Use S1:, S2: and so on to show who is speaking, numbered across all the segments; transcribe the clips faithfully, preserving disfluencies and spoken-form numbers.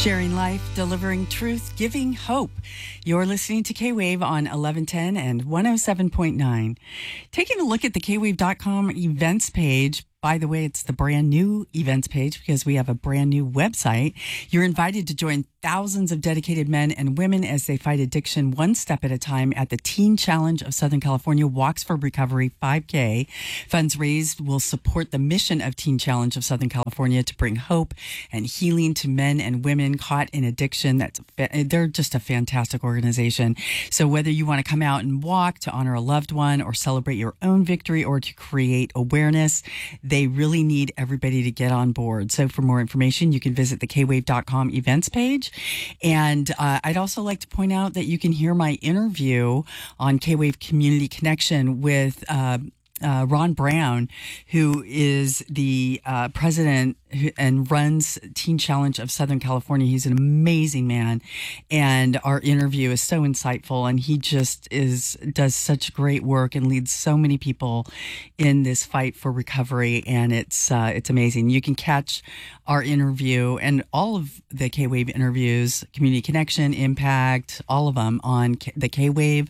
S1: Sharing life, delivering truth, giving hope. You're listening to K-Wave on eleven ten and one oh seven point nine. Taking a look at the K wave dot com events page. By the way, it's the brand new events page because we have a brand new website. You're invited to join thousands of dedicated men and women as they fight addiction one step at a time at the Teen Challenge of Southern California Walks for Recovery five K. Funds raised will support the mission of Teen Challenge of Southern California to bring hope and healing to men and women caught in addiction. That's they're just a fantastic organization. So whether you want to come out and walk to honor a loved one or celebrate your own victory or to create awareness, they really need everybody to get on board. So for more information, you can visit the K wave dot com events page. And uh, I'd also like to point out that you can hear my interview on K-Wave Community Connection with uh, uh, Ron Brown, who is the uh, president and runs Teen Challenge of Southern California. He's an amazing man, and our interview is so insightful, and he just is does such great work and leads so many people in this fight for recovery, and it's uh, it's amazing. You can catch our interview and all of the K-Wave interviews, Community Connection, Impact, all of them on K- the K-Wave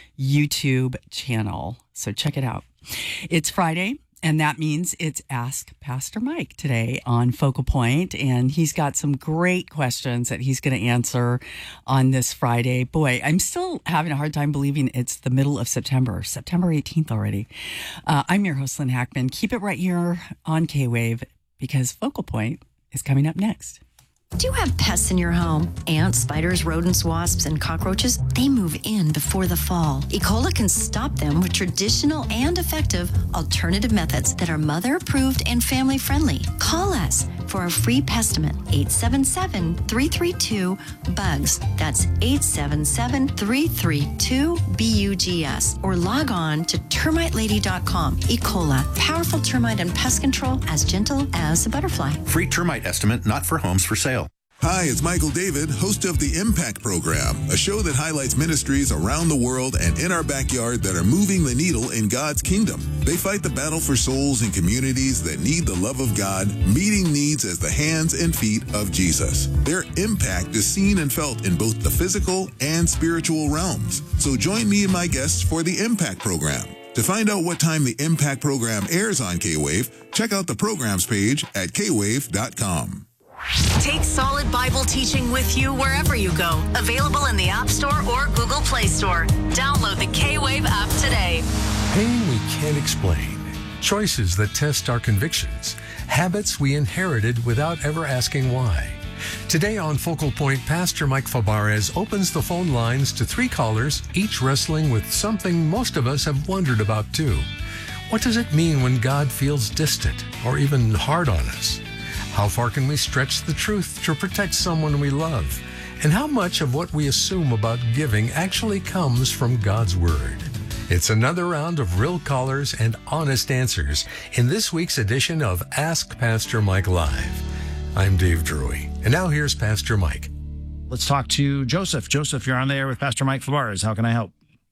S1: YouTube channel. So check it out. It's Friday. And that means it's Ask Pastor Mike today on Focal Point. And he's got some great questions that he's going to answer on this Friday. Boy, I'm still having a hard time believing it's the middle of September, September eighteenth already. Uh, I'm your host, Lynn Hackman. Keep it right here on K-Wave because Focal Point is coming up next.
S2: Do you have pests in your home? Ants, spiders, rodents, wasps, and cockroaches? They move in before the fall. Ecola can stop them with traditional and effective alternative methods that are mother-approved and family-friendly. Call us for a free pestimate, eight seven seven, three three two, B U G S. That's eight seven seven, three three two, B U G S. Or log on to termite lady dot com. Ecola, powerful termite and pest control as gentle as a butterfly.
S3: Free termite estimate not for homes for sale.
S4: Hi, it's Michael David, host of the Impact Program, a show that highlights ministries around the world and in our backyard that are moving the needle in God's kingdom. They fight the battle for souls in communities that need the love of God, meeting needs as the hands and feet of Jesus. Their impact is seen and felt in both the physical and spiritual realms. So join me and my guests for the Impact Program. To find out what time the Impact Program airs on K-Wave, check out the programs page at K wave dot com.
S5: Take solid Bible teaching with you wherever you go. Available in the App Store or Google Play Store. Download the K-Wave app today.
S6: Pain we can't explain. Choices that test our convictions. Habits we inherited without ever asking why. Today on Focal Point, Pastor Mike Fabarez opens the phone lines to three callers, each wrestling with something most of us have wondered about too. What does it mean when God feels distant or even hard on us? How far can we stretch the truth to protect someone we love? And how much of what we assume about giving actually comes from God's Word? It's another round of real callers and honest answers in this week's edition of Ask Pastor Mike Live. I'm Dave Drury, and now here's Pastor Mike.
S7: Let's talk to Joseph. Joseph, you're on there with Pastor Mike Fabarez. How can I help?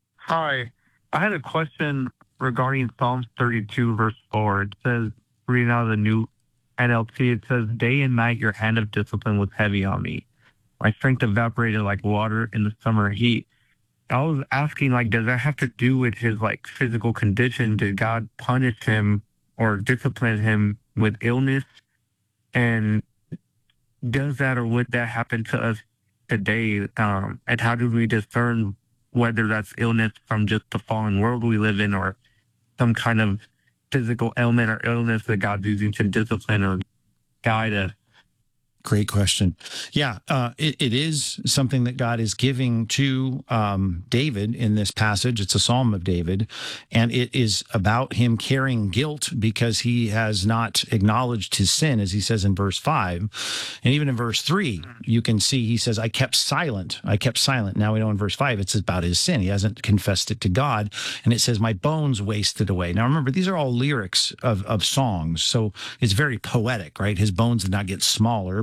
S8: Hi. I had a question regarding Psalms thirty-two, verse four. It says, reading out of the New N L T, it says, day and night your hand of discipline was heavy on me. My strength evaporated like water in the summer heat. I was asking, like, does that have to do with his, like, physical condition? Did God punish him or discipline him with illness? And does that or would that happen to us today? Um, and how do we discern whether that's illness from just the fallen world we live in or some kind of physical ailment or illness that God's using to discipline or guide us?
S7: Great question. Yeah, uh, it, it is something that God is giving to um, David in this passage. It's a Psalm of David, and it is about him carrying guilt because he has not acknowledged his sin, as he says in verse five. And even in verse three, you can see he says, I kept silent. I kept silent. Now we know in verse five, it's about his sin. He hasn't confessed it to God. And it says, my bones wasted away. Now remember, these are all lyrics of, of songs, so it's very poetic, right? His bones did not get smaller, but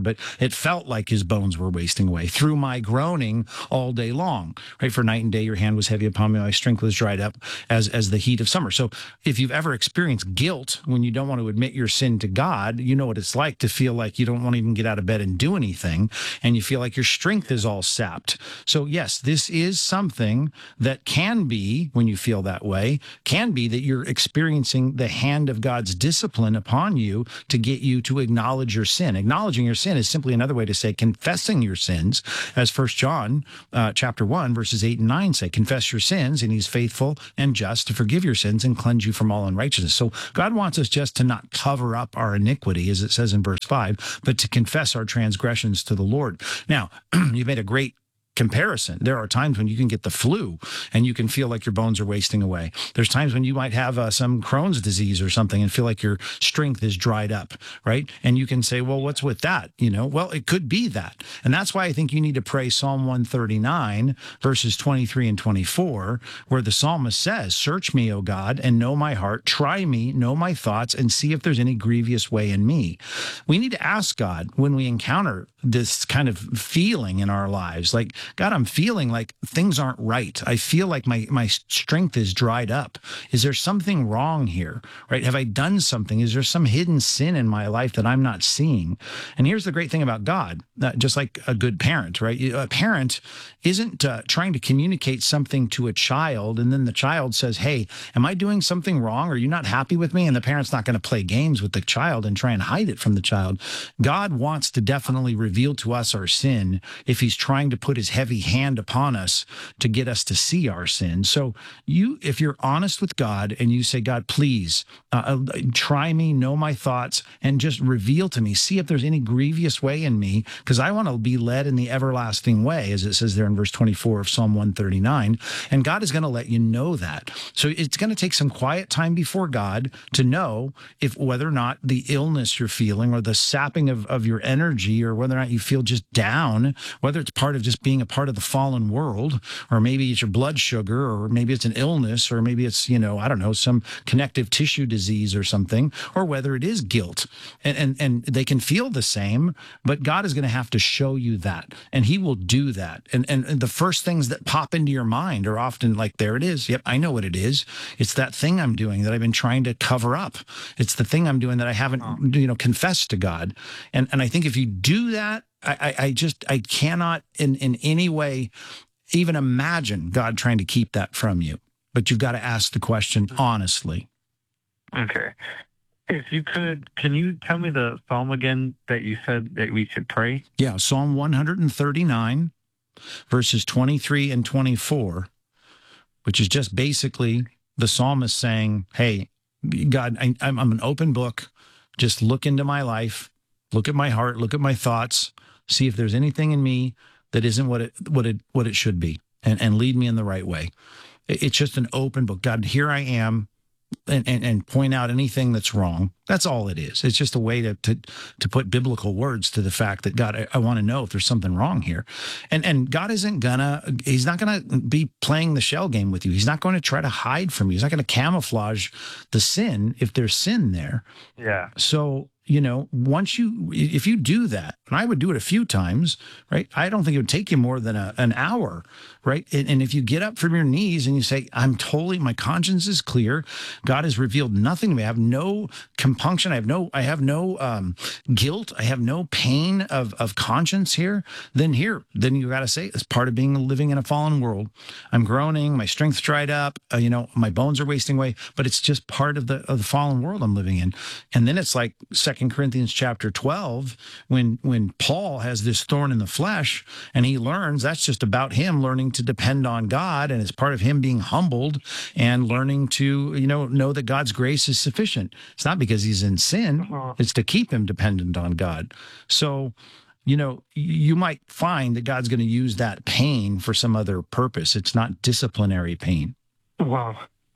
S7: but it felt like his bones were wasting away through my groaning all day long, right? For night and day, your hand was heavy upon me. My strength was dried up as, as the heat of summer. So if you've ever experienced guilt when you don't want to admit your sin to God, you know what it's like to feel like you don't want to even get out of bed and do anything, and you feel like your strength is all sapped. So yes, this is something that can be, when you feel that way, can be that you're experiencing the hand of God's discipline upon you to get you to acknowledge your sin. Acknowledging your sin is simply another way to say confessing your sins, as First John uh, chapter one, verses eight and nine say, confess your sins, and he's faithful and just to forgive your sins and cleanse you from all unrighteousness. So God wants us just to not cover up our iniquity, as it says in verse five, but to confess our transgressions to the Lord. Now, you made a great comparison. There are times when you can get the flu and you can feel like your bones are wasting away. There's times when you might have uh, some Crohn's disease or something and feel like your strength is dried up, right? And you can say, well, what's with that? You know, well, it could be that. And that's why I think you need to pray Psalm one thirty-nine, verses twenty-three and twenty-four, where the psalmist says, search me, O God, and know my heart. Try me, know my thoughts, and see if there's any grievous way in me. We need to ask God when we encounter this kind of feeling in our lives, like, God, I'm feeling like things aren't right. I feel like my, my strength is dried up. Is there something wrong here, right? Have I done something? Is there some hidden sin in my life that I'm not seeing? And here's the great thing about God, uh, just like a good parent, right? A parent isn't uh, trying to communicate something to a child, and then the child says, hey, am I doing something wrong? Are you not happy with me? And the parent's not going to play games with the child and try and hide it from the child. God wants to definitely reveal to us our sin if he's trying to put his heavy hand upon us to get us to see our sin. So you, if you're honest with God and you say, God, please uh, try me, know my thoughts, and just reveal to me, see if there's any grievous way in me, because I want to be led in the everlasting way, as it says there in verse twenty-four of Psalm one thirty-nine. And God is going to let you know that. So it's going to take some quiet time before God to know if whether or not the illness you're feeling or the sapping of, of your energy, or whether or not you feel just down, whether it's part of just being a part of the fallen world, or maybe it's your blood sugar, or maybe it's an illness, or maybe it's, you know, I don't know, some connective tissue disease or something, or whether it is guilt. And, and, and they can feel the same, but God is going to have to show you that, and he will do that. And, and, and the first things that pop into your mind are often like, there it is. Yep, I know what it is. It's that thing I'm doing that I've been trying to cover up. It's the thing I'm doing that I haven't, you know, confessed to God. And, and I think if you do that, I, I just, I cannot in, in any way even imagine God trying to keep that from you. But you've got to ask the question honestly.
S8: Okay. If you could, can you tell me the psalm again that you said that we should pray?
S7: Yeah, Psalm one thirty-nine, verses twenty-three and twenty-four, which is just basically the psalmist saying, hey, God, I, I'm, I'm an open book. Just look into my life, look at my heart, look at my thoughts, see if there's anything in me that isn't what it what it what it should be, and, and lead me in the right way. It's just an open book. God, here I am, and, and, and point out anything that's wrong. That's all it is. It's just a way to to, to put biblical words to the fact that, God, I, I want to know if there's something wrong here. And and God isn't gonna, he's not gonna be playing the shell game with you. He's not going to try to hide from you. He's not going to camouflage the sin if there's sin there.
S8: Yeah.
S7: So, you know, once you, if you do that, and I would do it a few times, right? I don't think it would take you more than a, an hour, right? And, and if you get up from your knees and you say, I'm totally, my conscience is clear. God has revealed nothing to me. I have no compunction. I have no, I have no um, guilt. I have no pain of, of conscience here. Then here, then you got to say, it's part of being living in a fallen world. I'm groaning. My strength's dried up. Uh, you know, my bones are wasting away, but it's just part of the, of the fallen world I'm living in. And then it's like Second Corinthians chapter twelve, when when Paul has this thorn in the flesh, and he learns that's just about him learning to depend on God, and it's part of him being humbled and learning to, you know, know that God's grace is sufficient. It's not because he's in sin, it's to keep him dependent on God. So, you know, you might find that God's going to use that pain for some other purpose. It's not disciplinary pain.
S8: Wow.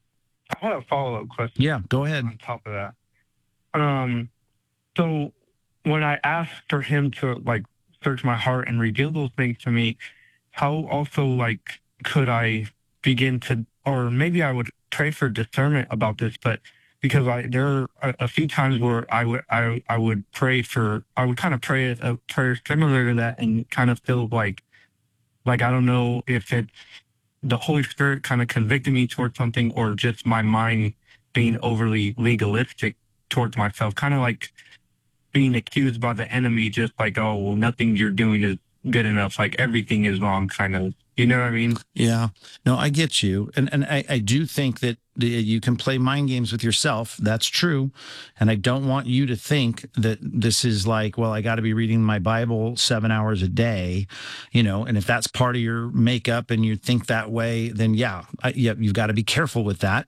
S8: I had a follow-up question.
S7: Yeah, go ahead.
S8: On top of that. Um, so when I asked for him to, like, search my heart and reveal those things to me, how also, like, could I begin to, or maybe I would pray for discernment about this, but because I there are a, a few times where I would I I would pray for I would kind of pray a prayer similar to that, and kind of feel like like I don't know if it's the Holy Spirit kind of convicted me towards something, or just my mind being overly legalistic towards myself, kind of like being accused by the enemy, just like, oh, well, nothing you're doing is good enough, like everything is wrong, kind of, you know what I mean?
S7: Yeah, no, I get you. And and I, I do think that the, you can play mind games with yourself. That's true. And I don't want you to think that this is like, well, I got to be reading my Bible seven hours a day, you know, and if that's part of your makeup and you think that way, then yeah, I, yeah you've got to be careful with that.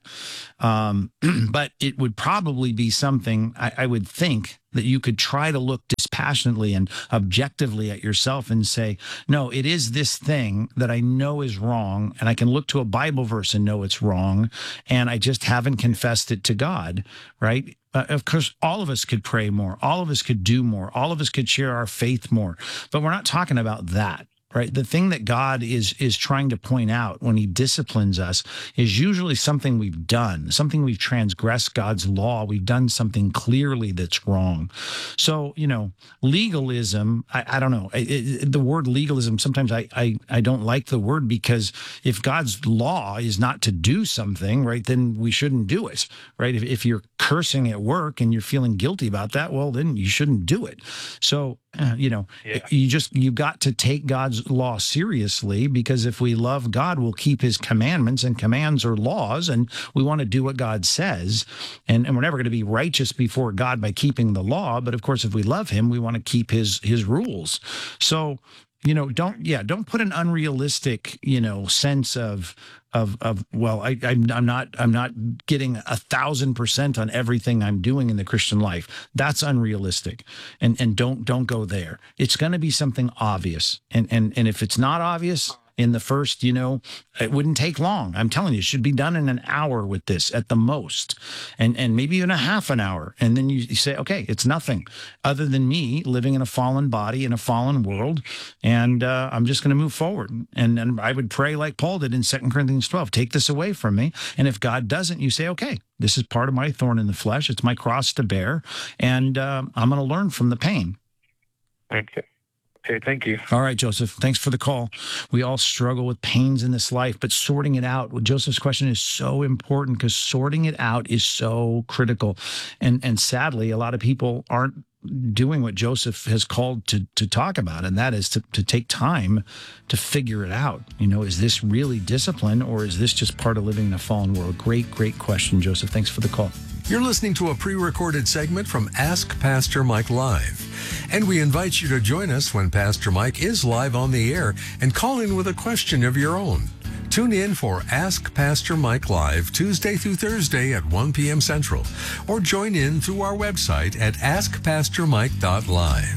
S7: Um, but it would probably be something I, I would think that you could try to look dispassionately and objectively at yourself and say, no, it is this thing that I know is wrong, and I can look to a Bible verse and know it's wrong, and I just haven't confessed it to God, right? Uh, of course, all of us could pray more. All of us could do more. All of us could share our faith more. But we're not talking about that. Right. The thing that God is is trying to point out when he disciplines us is usually something we've done, something we've transgressed God's law. We've done something clearly that's wrong. So, you know, legalism, I, I don't know. It, it, the word legalism, sometimes I, I, I don't like the word, because if God's law is not to do something, right, then we shouldn't do it. Right. If, if you're cursing at work and you're feeling guilty about that, well, then you shouldn't do it. So, uh, you know, yeah. you just you got to take God's law seriously, because if we love God, we'll keep his commandments, and commands are laws, and we want to do what God says. And, and we're never going to be righteous before God by keeping the law. But of course, if we love him, we want to keep his his rules. So, you know, don't, yeah, don't put an unrealistic, you know, sense of, of, of, well, I, I'm, I'm not, I'm not getting a thousand percent on everything I'm doing in the Christian life. That's unrealistic. And, and don't, don't go there. It's going to be something obvious. And, and, and if it's not obvious in the first, you know, it wouldn't take long. I'm telling you, it should be done in an hour with this at the most, and and maybe even a half an hour. And then you, you say, okay, it's nothing other than me living in a fallen body in a fallen world, and uh, I'm just going to move forward. And, and I would pray like Paul did in Second Corinthians twelve, take this away from me. And if God doesn't, you say, okay, this is part of my thorn in the flesh. It's my cross to bear, and uh, I'm going to learn from the pain.
S8: Thank you. Okay, thank you.
S7: All right, Joseph, thanks for the call. We all struggle with pains in this life, but sorting it out, Joseph's question is so important, because sorting it out is so critical. And and sadly, a lot of people aren't doing what Joseph has called to to talk about, and that is to, to take time to figure it out. You know, is this really discipline, or is this just part of living in a fallen world? Great, great question, Joseph. Thanks for the call.
S6: You're listening to a pre-recorded segment from Ask Pastor Mike Live. And we invite you to join us when Pastor Mike is live on the air and call in with a question of your own. Tune in for Ask Pastor Mike Live Tuesday through Thursday at one p.m. Central, or join in through our website at ask pastor mike dot live.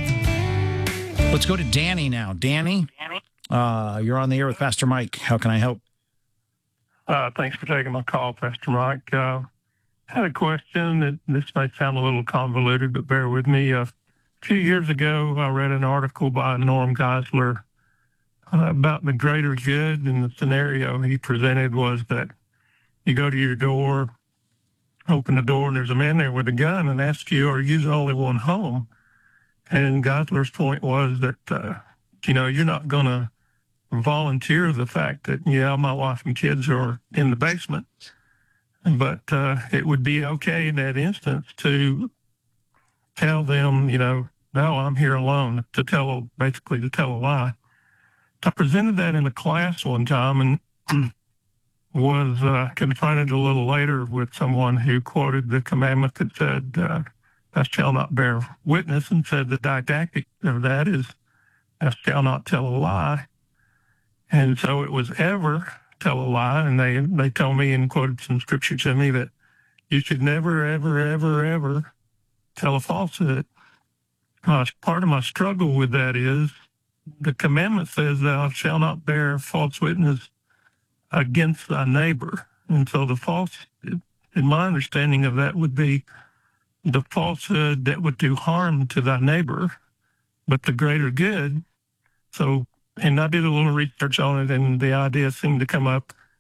S7: Let's go to Danny now. Danny, uh, you're on the air with Pastor Mike. How can I help?
S9: Uh, thanks for taking my call, Pastor Mike. Uh, I had a question that this may sound a little convoluted, but bear with me. Uh, a few years ago, I read an article by Norm Geisler uh, about the greater good, and the scenario he presented was that you go to your door, open the door, and there's a man there with a gun and asks you, are you the only one home? And Geisler's point was that, uh, you know, you're not going to volunteer the fact that, yeah, my wife and kids are in the basement. But uh, it would be okay in that instance to tell them, you know, no, I'm here alone, to tell, basically to tell a lie. I presented that in a class one time and was uh, confronted a little later with someone who quoted the commandment that said, uh, thou shalt not bear witness, and said the didactic of that is, thou shalt not tell a lie. And so it was ever tell a lie, and they they told me and quoted some scripture to me that you should never, ever, ever, ever tell a falsehood. Uh, part of my struggle with that is the commandment says thou shalt not bear false witness against thy neighbor. And so the false, in my understanding of that, would be the falsehood that would do harm to thy neighbor, but the greater good. So, and I did a little research on it, and the idea seemed to come up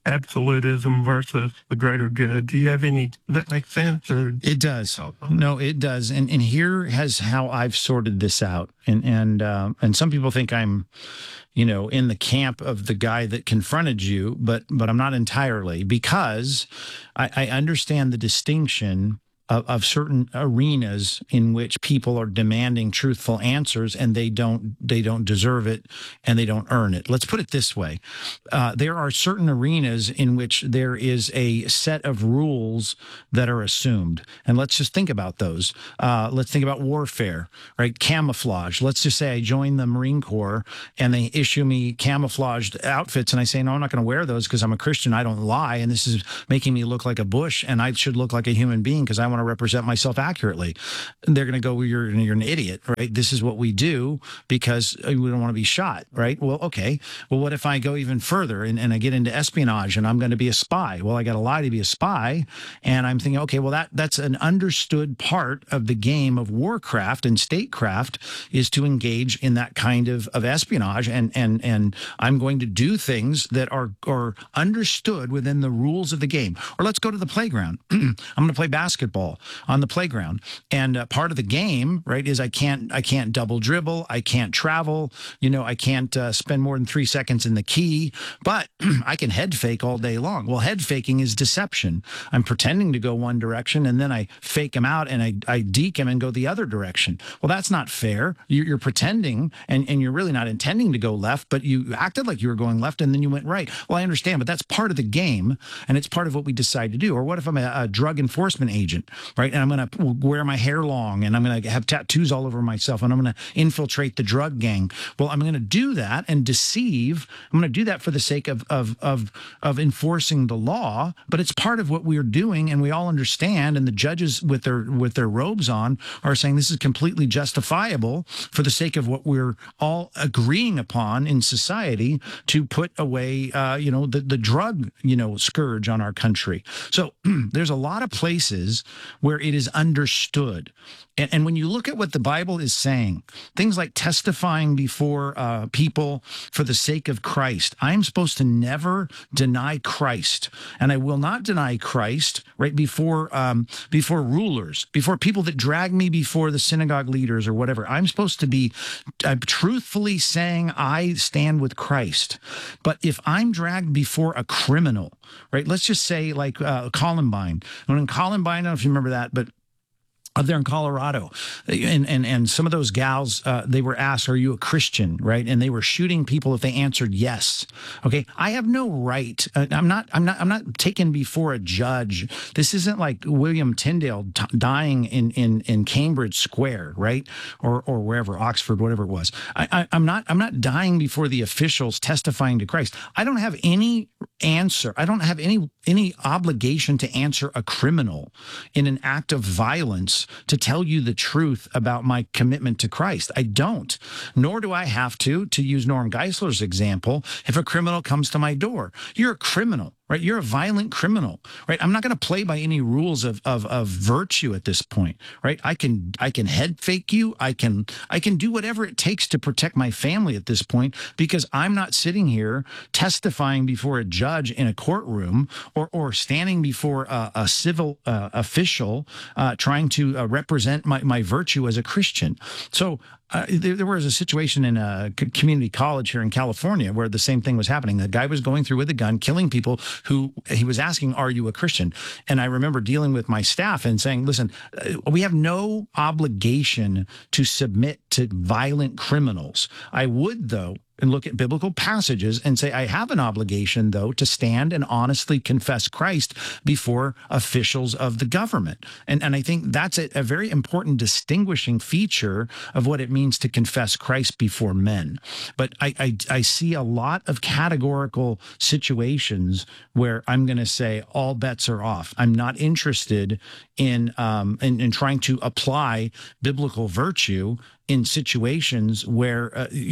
S9: absolutism versus the greater good. Do you have any, does that make sense? Or
S7: It does. No, it does. And and here has how I've sorted this out. And and uh, and some people think I'm, you know, in the camp of the guy that confronted you, but but I'm not entirely, because I, I understand the distinction Of, of certain arenas in which people are demanding truthful answers, and they don't they don't deserve it and they don't earn it. Let's put it this way. Uh, there are certain arenas in which there is a set of rules that are assumed. And let's just think about those. Uh, let's think about warfare, right? Camouflage. Let's just say I join the Marine Corps and they issue me camouflaged outfits, and I say, no, I'm not going to wear those because I'm a Christian. I don't lie. And this is making me look like a bush, and I should look like a human being because I want to represent myself accurately. And they're going to go, well, you're, you're an idiot, right? This is what we do because we don't want to be shot, right? Well, okay. Well, what if I go even further and, and I get into espionage and I'm going to be a spy? Well, I got to lie to be a spy. And I'm thinking, okay, well, that that's an understood part of the game of warcraft and statecraft, is to engage in that kind of, of espionage. And, and, and I'm going to do things that are, are understood within the rules of the game. Or let's go to the playground. I'm going to play basketball on the playground, and uh, part of the game, right, is I can't I can't double dribble, I can't travel, you know, I can't uh, spend more than three seconds in the key, but I can head fake all day long. Well, head faking is deception. I'm pretending to go one direction, and then I fake him out, and I I deke him and go the other direction. Well, that's not fair. You're, you're pretending, and and you're really not intending to go left, but you acted like you were going left, and then you went right. Well, I understand, but that's part of the game, and it's part of what we decide to do. Or what if I'm a, a drug enforcement agent? Right. And I'm going to wear my hair long, and I'm going to have tattoos all over myself, and I'm going to infiltrate the drug gang. Well, I'm going to do that and deceive. I'm going to do that for the sake of, of, of, of enforcing the law. But it's part of what we're doing, and we all understand. And the judges with their with their robes on are saying this is completely justifiable for the sake of what we're all agreeing upon in society, to put away, uh, you know, the, the drug, you know, scourge on our country. So there's a lot of places where it is understood. And, and when you look at what the Bible is saying, things like testifying before uh, people for the sake of Christ, I'm supposed to never deny Christ. And I will not deny Christ, right, before um, before rulers, before people that drag me before the synagogue leaders or whatever. I'm supposed to be uh, truthfully saying I stand with Christ. But if I'm dragged before a criminal, right, let's just say like uh, Columbine. When in Columbine, I don't know if you remember that, but up there in Colorado, and and and some of those gals, uh, they were asked, "Are you a Christian?" Right, and they were shooting people if they answered yes. Okay, I have no right. Uh, I'm not. I'm not. I'm not taken before a judge. This isn't like William Tyndale t- dying in in in Cambridge Square, right, or or wherever, Oxford, whatever it was. I, I, I'm not. I'm not dying before the officials testifying to Christ. I don't have any answer. I don't have any any obligation to answer a criminal in an act of violence to tell you the truth about my commitment to Christ. I don't. Nor do I have to, to use Norm Geisler's example, if a criminal comes to my door. You're a criminal, right? You're a violent criminal, right? I'm not going to play by any rules of, of, of virtue at this point, right? I can, I can head fake you. I can, I can do whatever it takes to protect my family at this point, because I'm not sitting here testifying before a judge in a courtroom, or, or standing before a, a civil uh, official uh, trying to uh, represent my, my virtue as a Christian. So Uh, there, there was a situation in a community college here in California where the same thing was happening. The guy was going through with a gun, killing people who he was asking, "Are you a Christian?" And I remember dealing with my staff and saying, listen, we have no obligation to submit to violent criminals. I would, though, and look at biblical passages and say, I have an obligation, though, to stand and honestly confess Christ before officials of the government. And, and I think that's a, a very important distinguishing feature of what it means to confess Christ before men. But I, I, I see a lot of categorical situations where I'm going to say all bets are off. I'm not interested in, um, in, in trying to apply biblical virtue in situations where, uh, you know,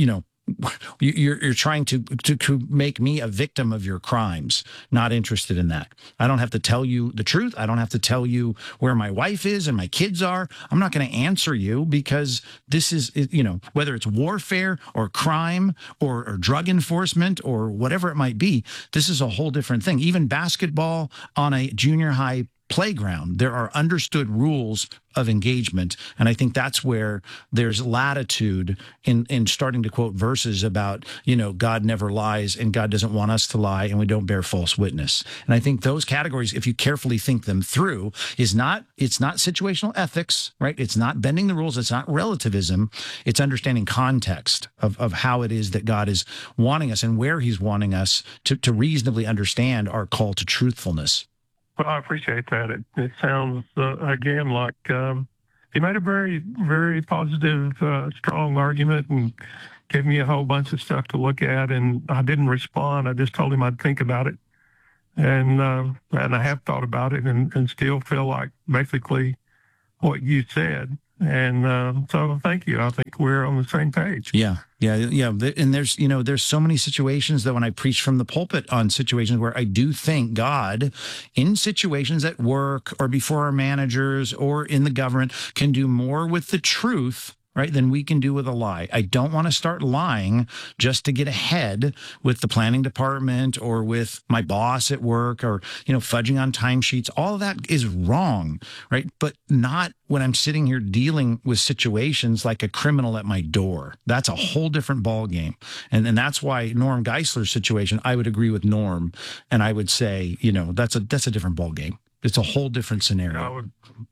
S7: you're, you're trying to, to to make me a victim of your crimes. Not interested in that. I don't have to tell you the truth. I don't have to tell you where my wife is and my kids are. I'm not going to answer you because this is, you know, whether it's warfare or crime or, or drug enforcement or whatever it might be, this is a whole different thing. Even basketball on a junior high playground, there are understood rules of engagement. And I think that's where there's latitude in, in starting to quote verses about, you know, God never lies and God doesn't want us to lie and we don't bear false witness. And I think those categories, if you carefully think them through, is not, it's not situational ethics, right? It's not bending the rules. It's not relativism. It's understanding context of, of how it is that God is wanting us and where he's wanting us to, to reasonably understand our call to truthfulness.
S9: Well, I appreciate that. It, it sounds, uh, again, like um, he made a very, very positive, uh, strong argument and gave me a whole bunch of stuff to look at. And I didn't respond. I just told him I'd think about it. And uh, and I have thought about it and, and still feel like basically what you said. And uh, so thank you. I think we're on the same page.
S7: Yeah, yeah, yeah. And there's, you know, there's so many situations that when I preach from the pulpit on situations where I do think God, in situations at work or before our managers or in the government, can do more with the truth, right, than we can do with a lie. I don't want to start lying just to get ahead with the planning department or with my boss at work or, you know, fudging on timesheets. All of that is wrong, right? But not when I'm sitting here dealing with situations like a criminal at my door. That's a whole different ballgame. And, and that's why Norm Geisler's situation, I would agree with Norm. And I would say, you know, that's a, that's a different ballgame. It's a whole different scenario.
S9: I would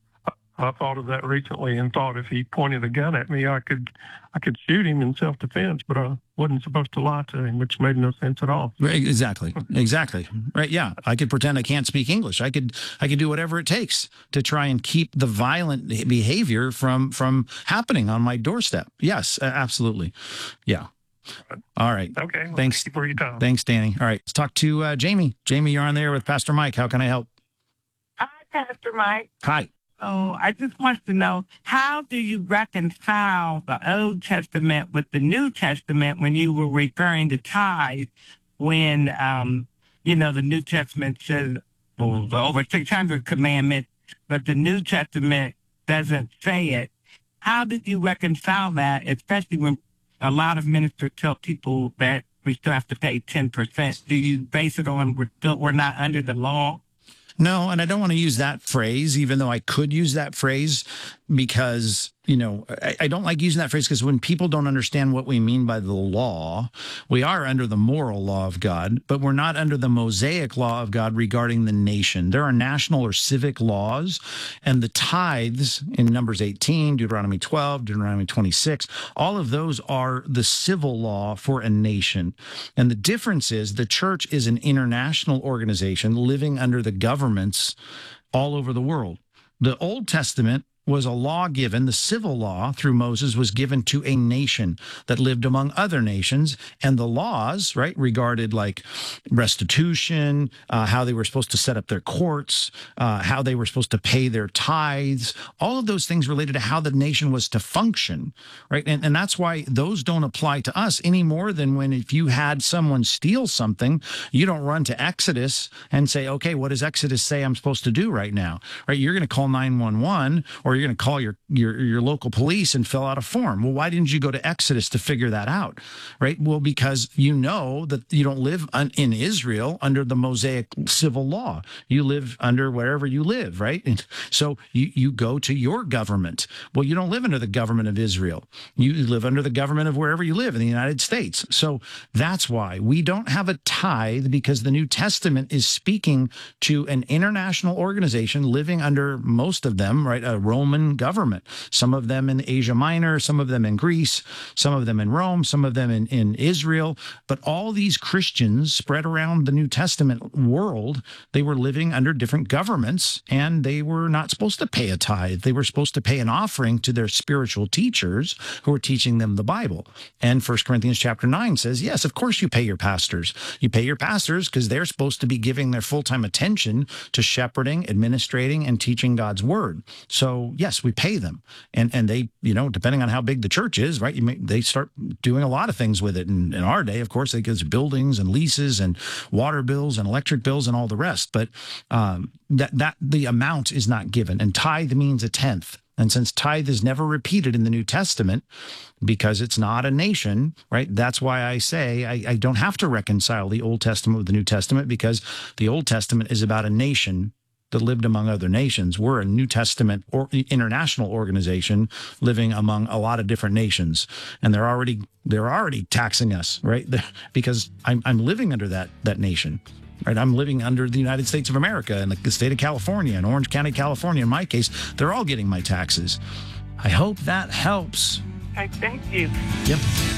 S9: I thought of that recently and thought if he pointed a gun at me, I could I could shoot him in self-defense, but I wasn't supposed to lie to him, which made no sense at all.
S7: Right, exactly. Exactly. Right. Yeah. I could pretend I can't speak English. I could I could do whatever it takes to try and keep the violent behavior from from happening on my doorstep. Yes, absolutely. Yeah. All right.
S9: Okay. Well,
S7: Thanks
S9: thank you for your time.
S7: Thanks, Danny. All right. Let's talk to uh, Jamie. Jamie, you're on there with Pastor Mike. How can I help?
S10: Hi, Pastor Mike.
S7: Hi.
S10: So I just want to know, how do you reconcile the Old Testament with the New Testament when you were referring to tithes when, um, you know, the New Testament says well, over six hundred commandments, but the New Testament doesn't say it. How did you reconcile that, especially when a lot of ministers tell people that we still have to pay ten percent? Do you base it on we're, still, we're not under the law?
S7: No, and I don't want to use that phrase, even though I could use that phrase, because, you know, I, I don't like using that phrase because when people don't understand what we mean by the law, we are under the moral law of God, but we're not under the Mosaic law of God regarding the nation. There are national or civic laws, and the tithes in Numbers eighteen, Deuteronomy twelve, Deuteronomy twenty-six, all of those are the civil law for a nation. And the difference is the church is an international organization living under the governments all over the world. The Old Testament was a law given, the civil law through Moses was given to a nation that lived among other nations. And the laws, right, regarded like restitution, uh, how they were supposed to set up their courts, uh, how they were supposed to pay their tithes, all of those things related to how the nation was to function, right? And, and that's why those don't apply to us any more than when if you had someone steal something, you don't run to Exodus and say, okay, what does Exodus say I'm supposed to do right now, right? You're going to call nine one one or you're going to call your, your your local police and fill out a form. Well, why didn't you go to Exodus to figure that out, right? Well, because you know that you don't live un, in Israel under the Mosaic civil law. You live under wherever you live, right? And so you, you go to your government. Well, you don't live under the government of Israel. You live under the government of wherever you live in the United States. So that's why we don't have a tithe, because the New Testament is speaking to an international organization living under, most of them, right, a Roman government, some of them in Asia Minor, some of them in Greece, some of them in Rome, some of them in, in Israel. But all these Christians spread around the New Testament world, they were living under different governments, and they were not supposed to pay a tithe. They were supposed to pay an offering to their spiritual teachers who were teaching them the Bible. And First Corinthians chapter nine says, yes, of course you pay your pastors. You pay your pastors because they're supposed to be giving their full-time attention to shepherding, administrating, and teaching God's word. So so yes, we pay them, and and they, you know, depending on how big the church is, right? You may, they start doing a lot of things with it. And in our day, of course, they give buildings and leases and water bills and electric bills and all the rest. But um, that that the amount is not given, and tithe means a tenth. And since tithe is never repeated in the New Testament, because it's not a nation, right? That's why I say I, I don't have to reconcile the Old Testament with the New Testament, because the Old Testament is about a nation that lived among other nations. We're a New Testament or international organization living among a lot of different nations, and they're already they're already taxing us, right? Because I'm I'm living under that that nation, right? I'm living under the United States of America and the state of California and Orange County, California. In my case, they're all getting my taxes. I hope that helps.
S10: I thank you.
S7: Yep.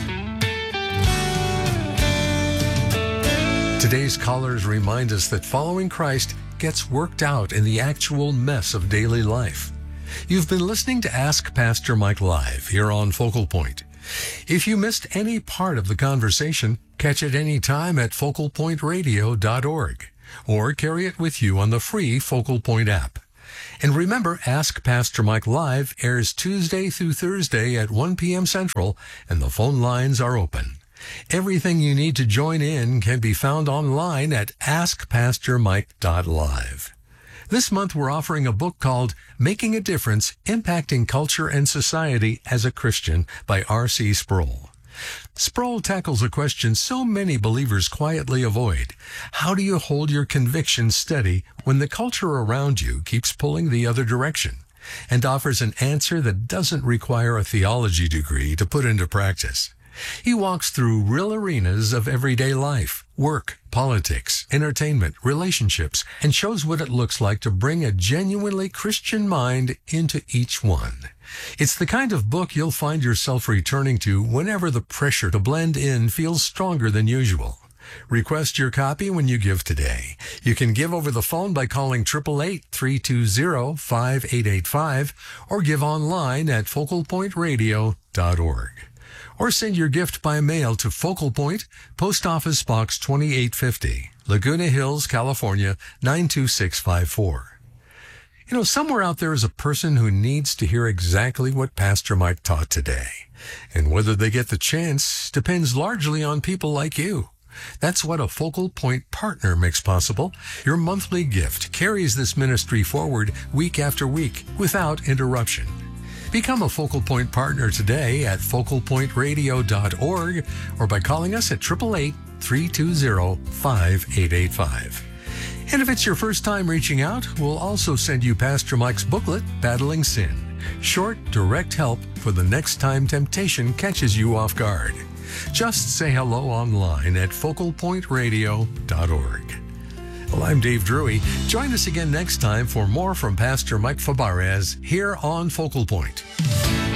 S6: Today's callers remind us that following Christ gets worked out in the actual mess of daily life. You've been listening to Ask Pastor Mike Live here on Focal Point. If you missed any part of the conversation, catch it any time at focal point radio dot org or carry it with you on the free Focal Point app. And remember, Ask Pastor Mike Live airs Tuesday through Thursday at one p.m. Central, and the phone lines are open. Everything you need to join in can be found online at ask pastor mike dot live. This month, we're offering a book called Making a Difference, Impacting Culture and Society as a Christian by R C Sproul. Sproul tackles a question so many believers quietly avoid. How do you hold your convictions steady when the culture around you keeps pulling the other direction? And offers an answer that doesn't require a theology degree to put into practice. He walks through real arenas of everyday life, work, politics, entertainment, relationships, and shows what it looks like to bring a genuinely Christian mind into each one. It's the kind of book you'll find yourself returning to whenever the pressure to blend in feels stronger than usual. Request your copy when you give today. You can give over the phone by calling eight eight eight, three two zero, five eight eight five or give online at focal point radio dot org. Or send your gift by mail to Focal Point, Post Office Box twenty-eight fifty, Laguna Hills, California, nine two six five four. You know, somewhere out there is a person who needs to hear exactly what Pastor Mike taught today. And whether they get the chance depends largely on people like you. That's what a Focal Point partner makes possible. Your monthly gift carries this ministry forward week after week without interruption. Become a Focal Point partner today at focal point radio dot org or by calling us at eight eight eight, three two zero, five eight eight five. And if it's your first time reaching out, we'll also send you Pastor Mike's booklet, Battling Sin. Short, direct help for the next time temptation catches you off guard. Just say hello online at focal point radio dot org. Well, I'm Dave Drury. Join us again next time for more from Pastor Mike Fabarez here on Focal Point.